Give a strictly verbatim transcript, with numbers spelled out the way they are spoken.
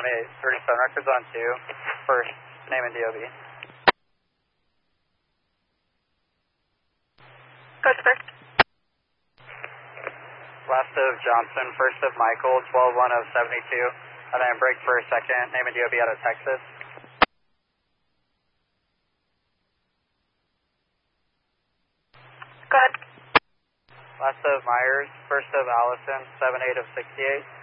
eight thirty-seven, records on two, first, name and D O B. Coach first. Last of Johnson, first of Michael, twelve one of seventy-two, and then break for a second, name and D O B out of Texas. Go ahead. Last of Myers, first of Allison, seven eight of sixty-eight.